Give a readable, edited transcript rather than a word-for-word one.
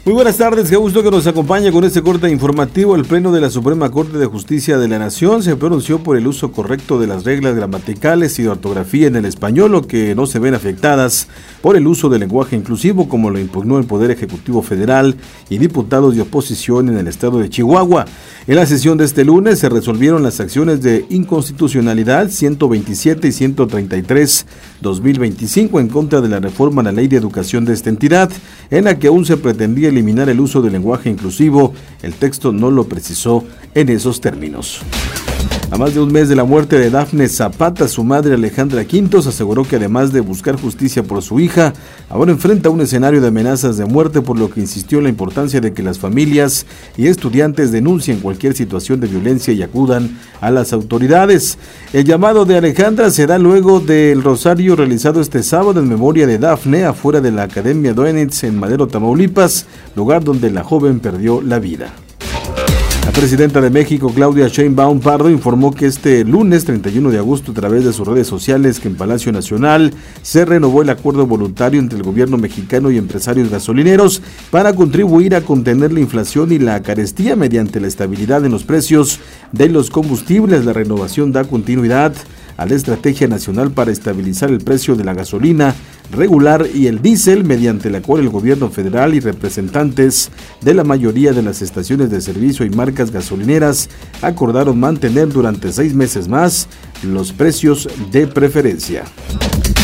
Muy buenas tardes, qué gusto que nos acompañe con este corte informativo. El Pleno de la Suprema Corte de Justicia de la Nación se pronunció por el uso correcto de las reglas gramaticales y de ortografía en el español, lo que no se ven afectadas por el uso del lenguaje inclusivo, como lo impugnó el Poder Ejecutivo Federal y diputados de oposición en el estado de Chihuahua. En la sesión de este lunes se resolvieron las acciones de inconstitucionalidad 127 y 133/2025 en contra de la reforma a la Ley de Educación de esta entidad, en la que aún se pretendía eliminar el uso del lenguaje inclusivo. El texto no lo precisó en esos términos. A más de un mes de la muerte de Dafne Zapata, su madre Alejandra Quintos aseguró que además de buscar justicia por su hija, ahora enfrenta un escenario de amenazas de muerte, por lo que insistió en la importancia de que las familias y estudiantes denuncien cualquier situación de violencia y acudan a las autoridades. El llamado de Alejandra se da luego del rosario realizado este sábado en memoria de Dafne afuera de la Academia Doenitz en Madero, Tamaulipas, lugar donde la joven perdió la vida. La presidenta de México, Claudia Sheinbaum Pardo, informó que este lunes 31 de agosto, a través de sus redes sociales, que en Palacio Nacional se renovó el acuerdo voluntario entre el gobierno mexicano y empresarios gasolineros para contribuir a contener la inflación y la carestía mediante la estabilidad en los precios de los combustibles. La renovación da continuidad a la Estrategia Nacional para estabilizar el precio de la gasolina regular y el diésel, mediante la cual el gobierno federal y representantes de la mayoría de las estaciones de servicio y marcas gasolineras acordaron mantener durante 6 meses más los precios de preferencia.